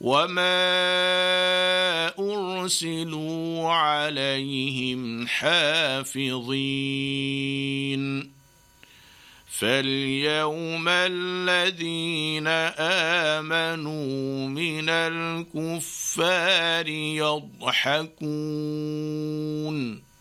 وما أرسلوا عليهم حافظين فاليوم الذين آمنوا من الكفار يضحكون